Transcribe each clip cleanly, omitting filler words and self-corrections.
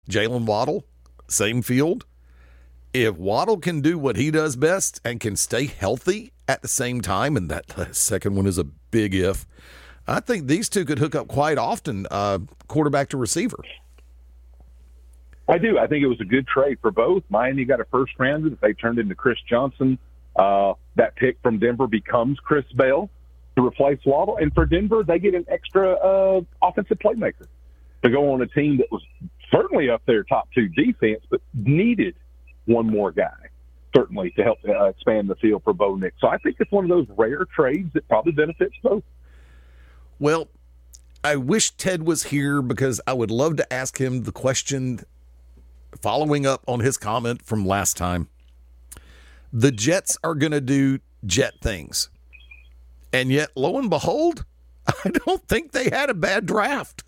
Jalen Waddle, same field. If Waddle can do what he does best and can stay healthy at the same time, and that second one is a big if, I think these two could hook up quite often, quarterback to receiver. I do. I think it was a good trade for both. Miami got a first rounder that they turned into Chris Johnson. That pick from Denver becomes Chris Bell to replace Waddle. And for Denver, they get an extra offensive playmaker to go on a team that was certainly up there top two defense, but needed one more guy, certainly, to help expand the field for Bo Nix. So I think it's one of those rare trades that probably benefits both. Well, I wish Ted was here because I would love to ask him the question following up on his comment from last time. The Jets are going to do Jet things. And yet, lo and behold, I don't think they had a bad draft.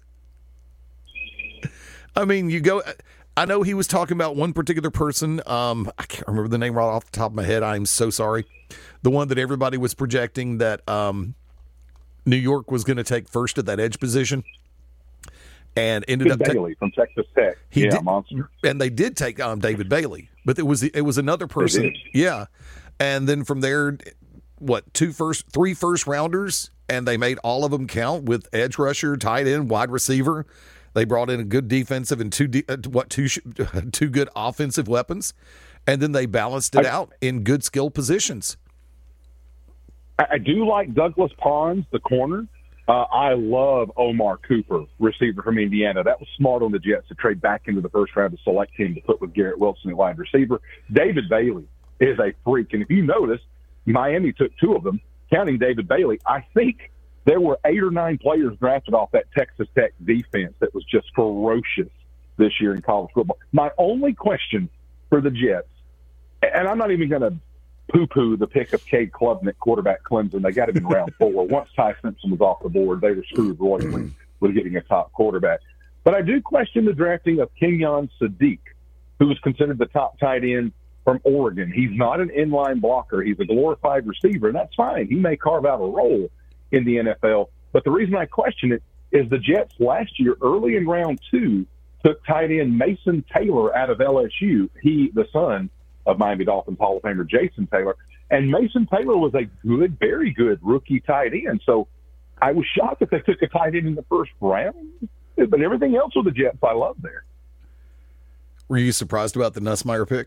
I mean, I know he was talking about one particular person. I can't remember the name right off the top of my head. I'm so sorry. The one that everybody was projecting that New York was going to take first at that edge position. And ended up Bailey from Texas Tech. Monster. And they did take David Bailey, but it was another person. Yeah. And then from there, three first rounders, and they made all of them count with edge rusher, tight end, wide receiver. They brought in a good defensive and two good offensive weapons, and then they balanced it out in good skill positions. I do like Douglas Pons, the corner. I love Omar Cooper, receiver from Indiana. That was smart on the Jets to trade back into the first round to select him to put with Garrett Wilson at wide receiver. David Bailey is a freak. And if you notice, Miami took two of them, counting David Bailey. I think there were 8 or 9 players drafted off that Texas Tech defense that was just ferocious this year in college football. My only question for the Jets, and I'm not even going to poo-poo the pick of Cade Klubnik, quarterback Clemson. They got him in round 4. Once Ty Simpson was off the board, they were screwed royally with getting a top quarterback. But I do question the drafting of Kenyon Sadiq, who was considered the top tight end from Oregon. He's not an inline blocker. He's a glorified receiver, and that's fine. He may carve out a role in the NFL. But the reason I question it is the Jets last year, early in round 2, took tight end Mason Taylor out of LSU. He, the son of Miami Dolphins Hall of Famer Jason Taylor. And Mason Taylor was a good, very good rookie tight end. So I was shocked that they took a tight end in the first round. But everything else with the Jets I love there. Were you surprised about the Nussmeier pick?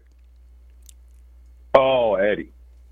Oh, Eddie.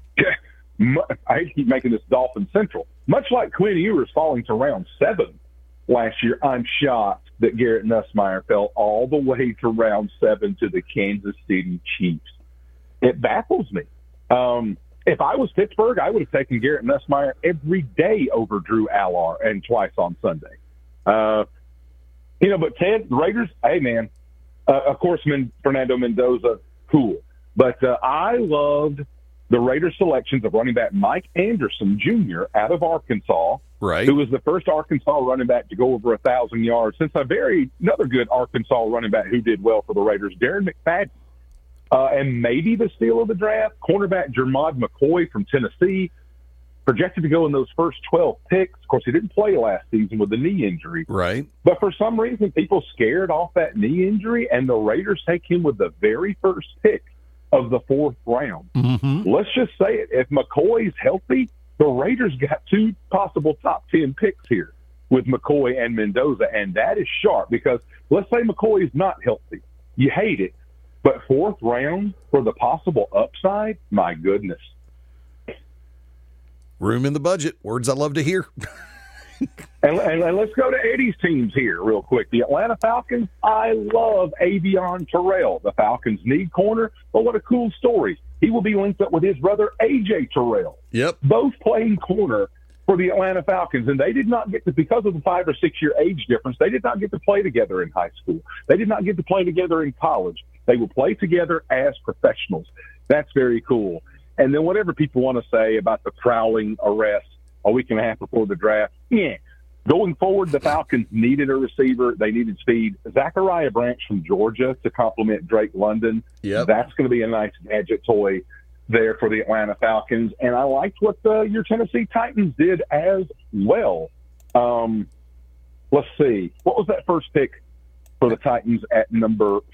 I keep making this Dolphin Central. Much like Quinn Ewers falling to round 7 last year, I'm shocked that Garrett Nussmeier fell all the way to round 7 to the Kansas City Chiefs. It baffles me. If I was Pittsburgh, I would have taken Garrett Nussmeier every day over Drew Allar and twice on Sunday. But Ted, the Raiders, hey, man, of course, Fernando Mendoza, cool. But I loved the Raiders' selections of running back Mike Anderson Jr. out of Arkansas, right? Who was the first Arkansas running back to go over 1,000 yards since another good Arkansas running back who did well for the Raiders, Darren McFadden. And maybe the steal of the draft, cornerback Jermod McCoy from Tennessee, projected to go in those first 12 picks. Of course, he didn't play last season with the knee injury. Right. But for some reason, people scared off that knee injury, and the Raiders take him with the very first pick of the 4th round. Mm-hmm. Let's just say it. If McCoy's healthy, the Raiders got 2 possible top 10 picks here with McCoy and Mendoza, and that is sharp because let's say McCoy is not healthy. You hate it. But 4th round for the possible upside, my goodness. Room in the budget. Words I love to hear. and let's go to Eddie's teams here real quick. The Atlanta Falcons, I love Avion Terrell. The Falcons need corner, but what a cool story. He will be linked up with his brother, A.J. Terrell. Yep. Both playing corner for the Atlanta Falcons, and they did not get to, because of the 5 or 6 year age difference, they did not get to play together in high school. They did not get to play together in college. They will play together as professionals. That's very cool. And then whatever people want to say about the prowling arrest a week and a half before the draft, going forward, the Falcons needed a receiver. They needed speed. Zachariah Branch from Georgia to complement Drake London. Yep. That's going to be a nice gadget toy there for the Atlanta Falcons. And I liked what your Tennessee Titans did as well. Let's see. What was that first pick for the Titans at number